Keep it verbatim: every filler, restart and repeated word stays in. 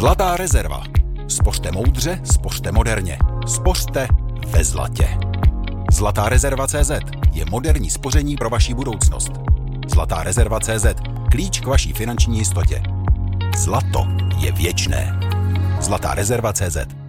Zlatá rezerva. Spořte moudře, spořte moderně. Spořte ve zlatě. Zlatá rezerva tečka cé zet je moderní spoření pro vaši budoucnost. Zlatá rezerva tečka cé zet. Klíč k vaší finanční jistotě. Zlato je věčné. Zlatá rezerva tečka cé zet.